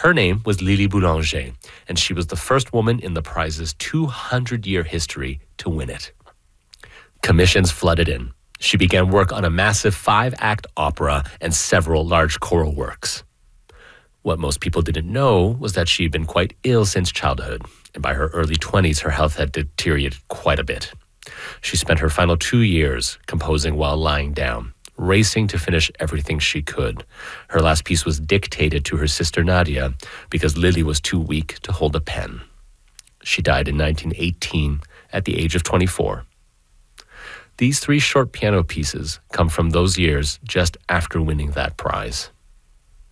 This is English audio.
Her name was Lili Boulanger, and she was the first woman in the prize's 200-year history to win it. Commissions flooded in. She began work on a massive 5-act opera and several large choral works. What most people didn't know was that she'd been quite ill since childhood, and by her early 20s, her health had deteriorated quite a bit. She spent her final 2 years composing while lying down, racing to finish everything she could. Her last piece was dictated to her sister Nadia because Lili was too weak to hold a pen. She died in 1918 at the age of 24. These 3 short piano pieces come from those years just after winning that prize.